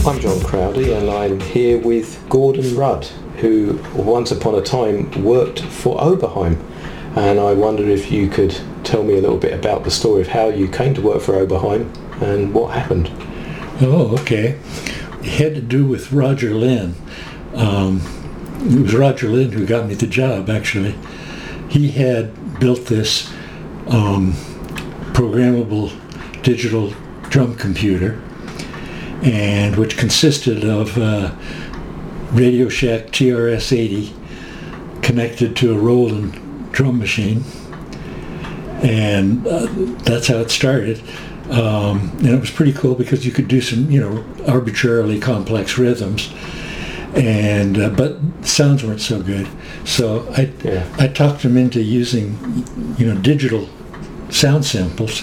I'm John Crowdy and I'm here with Gordon Rudd, who once upon a time worked for Oberheim. And I wondered if you could tell me a little bit about the story of how you came to work for Oberheim and what happened. Oh, okay. It had to do with Roger Lynn. It was Roger Lynn who got me the job, actually. He had built this programmable digital drum computer, and which consisted of Radio Shack TRS-80 connected to a Roland drum machine, and that's how it started. And it was pretty cool because you could do some, arbitrarily complex rhythms, and but sounds weren't so good. So I talked him into using, digital sound samples,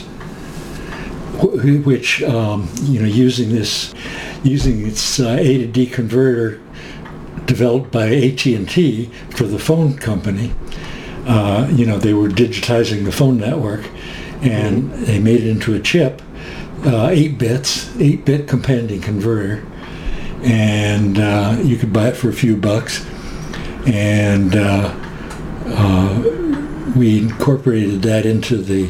which using its A to D converter developed by AT&T for the phone company. They were digitizing the phone network, and they made it into a chip, 8-bit companion converter, and you could buy it for a few bucks, and we incorporated that into the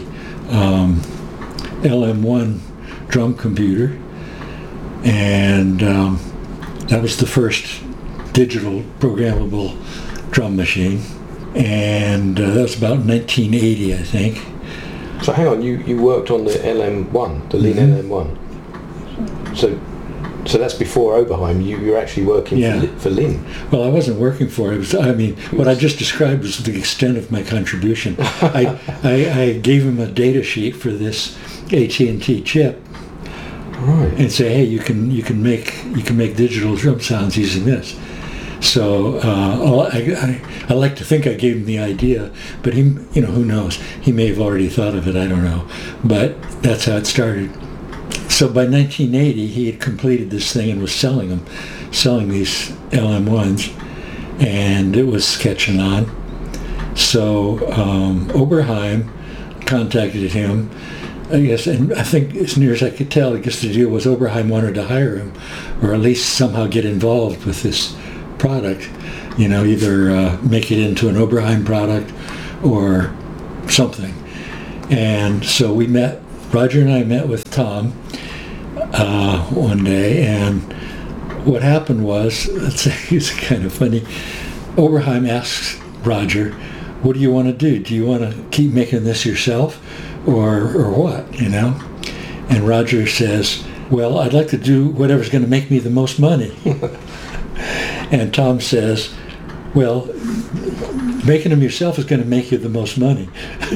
LM1 drum computer, and that was the first digital programmable drum machine, and that was about 1980, I think. So hang on, you worked on the LM1, the Lean LM1. So that's before Oberheim. You were actually working for Lean. Well, I wasn't working for it. What I just described was the extent of my contribution. I gave him a data sheet for this AT&T chip, right, and say, hey, you can make digital drum sounds using this. So I like to think I gave him the idea, but he, who knows? He may have already thought of it. I don't know, but that's how it started. So by 1980, he had completed this thing and was selling these LM1s, and it was catching on. So Oberheim contacted him, I guess, and I think as near as I could tell, I guess the deal was Oberheim wanted to hire him, or at least somehow get involved with this product, either make it into an Oberheim product or something. And so Roger and I met with Tom one day, and what happened was, it's kind of funny, Oberheim asks Roger, what do you want to do? Do you want to keep making this yourself or what, And Roger says, well, I'd like to do whatever's going to make me the most money. And Tom says, well, making them yourself is going to make you the most money.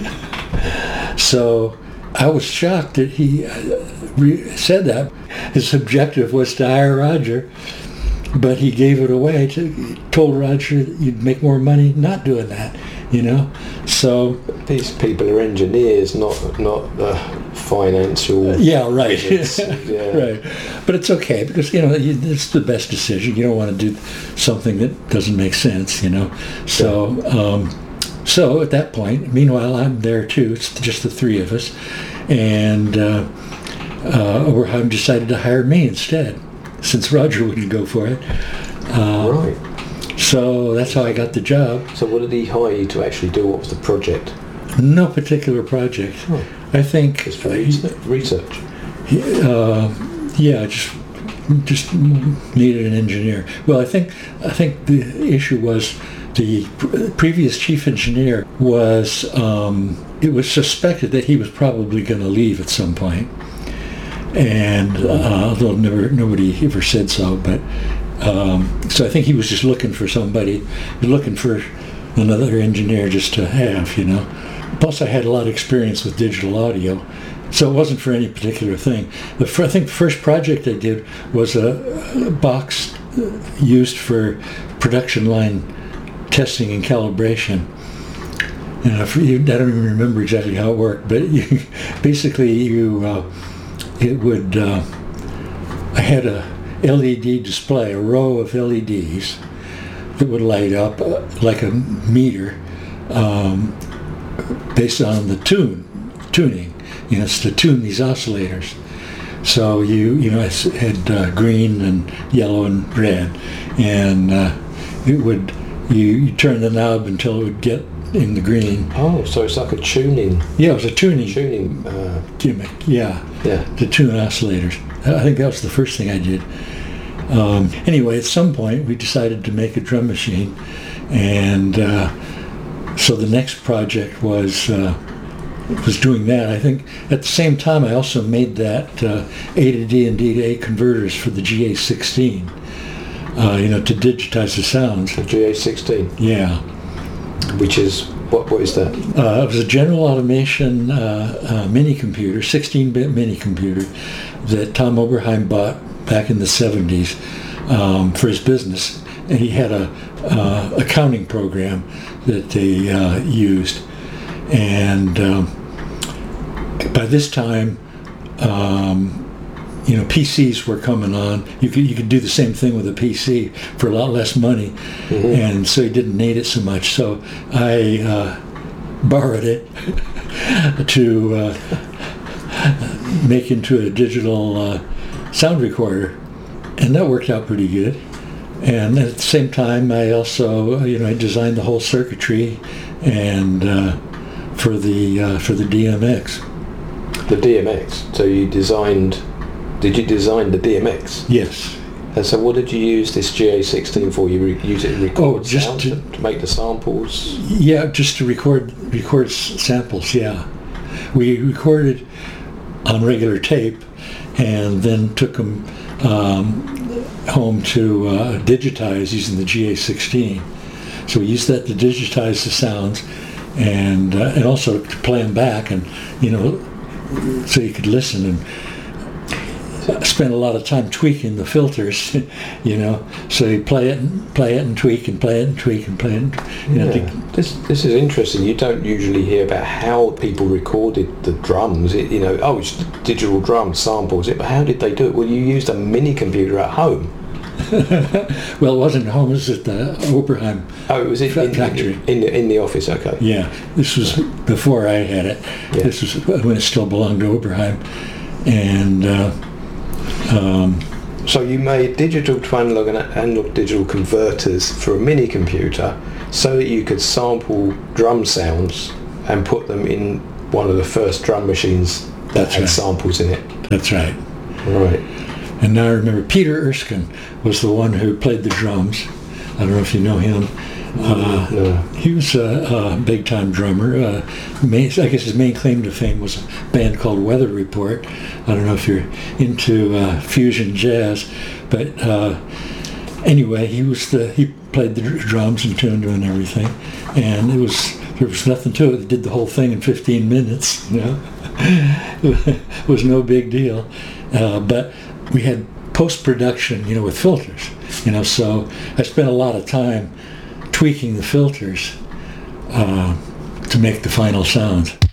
So I was shocked that he said that. His objective was to hire Roger, but he gave it away. Told Roger you'd make more money not doing that, So these people are engineers, not financial. Yeah, right. Yeah. Right. But it's okay because it's the best decision. You don't want to do something that doesn't make sense, So. So at that point, meanwhile, I'm there too. It's just the three of us, and Oberheim decided to hire me instead, since Roger wouldn't go for it. Right. So that's how I got the job. So what did he hire you to actually do? What was the project? No particular project. Oh. I think just for research. Just needed an engineer. Well, I think the issue was the previous chief engineer was. It was suspected that he was probably going to leave at some point, and although nobody ever said so, but so I think he was just looking for somebody. He was looking for another engineer just to have, Plus, I had a lot of experience with digital audio, so it wasn't for any particular thing. I think the first project I did was a box used for production line testing and calibration. And I don't even remember exactly how it worked, but I had a LED display, a row of LEDs that would light up like a meter based on the tuning. It's to tune these oscillators. So I had green and yellow and red, and you turn the knob until it would get in the green. Oh, so it's like a tuning. Yeah, it was a tuning gimmick. Yeah, to tune oscillators. I think that was the first thing I did. Anyway, at some point we decided to make a drum machine, and so the next project was doing that. I think at the same time I also made that A to D and D to A converters for the GA16, to digitize the sounds. The GA16? Yeah. Which is, what is that? It was a General Automation mini computer, 16-bit mini computer that Tom Oberheim bought back in the 70s for his business. And he had a accounting program that they used. And by this time, PCs were coming on. You could do the same thing with a PC for a lot less money, and so you didn't need it so much. So I borrowed it to make into a digital sound recorder, and that worked out pretty good. And at the same time, I also I designed the whole circuitry and for the DMX. The DMX. So did you design the DMX? Yes. And so what did you use this GA16 for? You use it to record just sound, to make the samples? Yeah, just to record samples, yeah. We recorded on regular tape and then took them home to digitize using the GA16. So we used that to digitize the sounds and also to play them back, and so you could listen, and spent a lot of time tweaking the filters, so you play it and tweak and play it and tweak and play it. This is interesting. You don't usually hear about how people recorded the drums. It's digital drum samples. But how did they do it? Well, you used a mini computer at home. Well, it wasn't at home. It was at the Oberheim. Oh, it was factory. In the office. Okay. Yeah, this was before I had it. Yeah. This was when it still belonged to Oberheim, and. So you made digital to analog and analog digital converters for a mini computer so that you could sample drum sounds and put them in one of the first drum machines that had samples in it. That's right. Right. And now I remember Peter Erskine was the one who played the drums. I don't know if you know him. No. He was a big-time drummer. I guess his main claim to fame was a band called Weather Report. I don't know if you're into fusion jazz, but anyway, he played the drums and tuned them and everything, and there was nothing to it. He did the whole thing in 15 minutes. It was no big deal, but we had post-production, with filters. So I spent a lot of time tweaking the filters to make the final sounds.